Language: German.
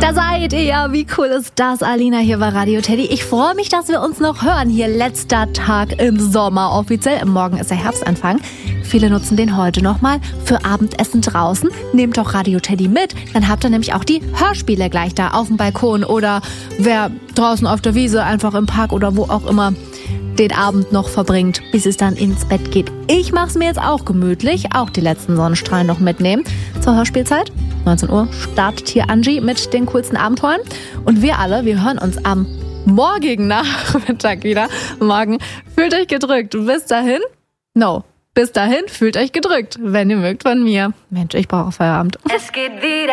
Da seid ihr ja. Wie cool ist das, Alina, hier bei Radio Teddy. Ich freue mich, dass wir uns noch hören. Hier letzter Tag im Sommer offiziell. Morgen ist der Herbstanfang. Viele nutzen den heute nochmal für Abendessen draußen. Nehmt doch Radio Teddy mit. Dann habt ihr nämlich auch die Hörspiele gleich da auf dem Balkon. Oder wer draußen auf der Wiese, einfach im Park oder wo auch immer den Abend noch verbringt, bis es dann ins Bett geht. Ich mache es mir jetzt auch gemütlich. Auch die letzten Sonnenstrahlen noch mitnehmen. Zur Hörspielzeit. 19 Uhr startet hier Angie mit den coolsten Abenteuern. Und wir alle, wir hören uns am morgigen Nachmittag wieder. Morgen fühlt euch gedrückt. Bis dahin, bis dahin fühlt euch gedrückt. Wenn ihr mögt von mir. Mensch, ich brauche Feierabend. Es geht wieder.